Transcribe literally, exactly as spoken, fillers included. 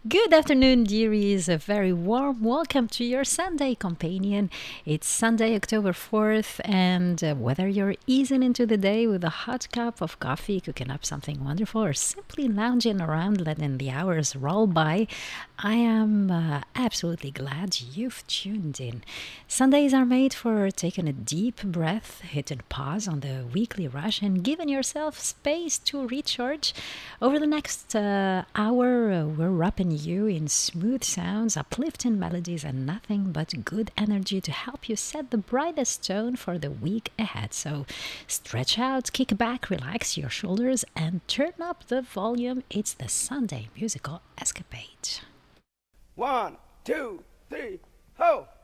Good afternoon, dearies. A very warm welcome to your Sunday companion. It's Sunday, October fourth, and uh, whether you're easing into the day with a hot cup of coffee, cooking up something wonderful, or simply lounging around letting the hours roll by, I am uh, absolutely glad you've tuned in. Sundays are made for taking a deep breath, hitting pause on the weekly rush, and giving yourself space to recharge. Over the next uh, hour, uh, we're wrapping you in smooth sounds, uplifting melodies, and nothing but good energy to help you set the brightest tone for the week ahead. So stretch out, kick back, relax your shoulders, and turn up the volume. It's the Sunday musical escapade. One, two, three, ho!